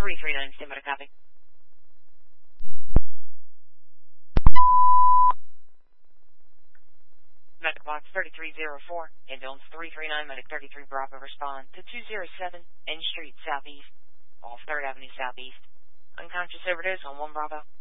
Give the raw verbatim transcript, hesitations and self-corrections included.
three three nine, stand by to copy. Medic box thirty-three oh four, ambulance three three nine, medic thirty-three Bravo, respond to two oh seven N Street Southeast, off third Avenue Southeast. Unconscious overdose on one Bravo.